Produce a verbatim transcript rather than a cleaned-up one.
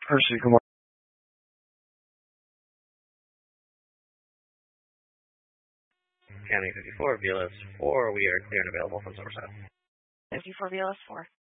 Percy, good morning. County fifty-four, V L S four, we are clear and available from Somerset. fifty-four V L S four.